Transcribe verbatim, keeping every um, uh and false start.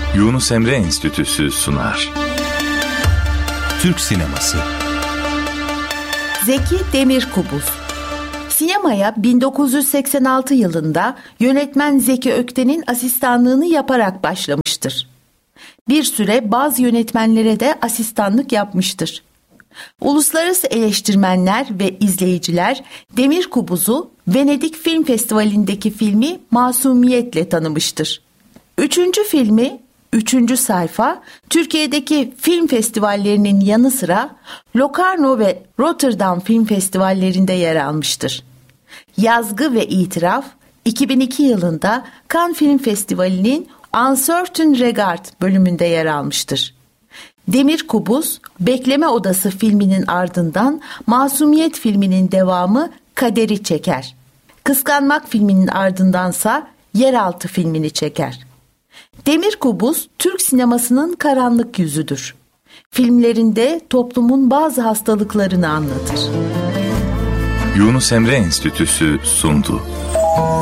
Yunus Emre Enstitüsü sunar. Türk Sineması. Zeki Demirkubuz. Sinemaya bin dokuz yüz seksen altı yılında yönetmen Zeki Ökten'in asistanlığını yaparak başlamıştır. Bir süre bazı yönetmenlere de asistanlık yapmıştır. Uluslararası eleştirmenler ve izleyiciler Demirkubuz'u Venedik Film Festivali'ndeki filmi Masumiyet'le tanımıştır. Üçüncü filmi Üçüncü Sayfa, Türkiye'deki film festivallerinin yanı sıra Locarno ve Rotterdam Film Festivallerinde yer almıştır. Yazgı ve İtiraf, iki bin iki yılında Cannes Film Festivali'nin Uncertain Regard bölümünde yer almıştır. Demirkubuz, Bekleme Odası filminin ardından Masumiyet filminin devamı Kader'i çeker. Kıskanmak filminin ardındansa Yeraltı filmini çeker. Demirkubuz, Türk sinemasının karanlık yüzüdür. Filmlerinde toplumun bazı hastalıklarını anlatır. Yunus Emre Enstitüsü sundu.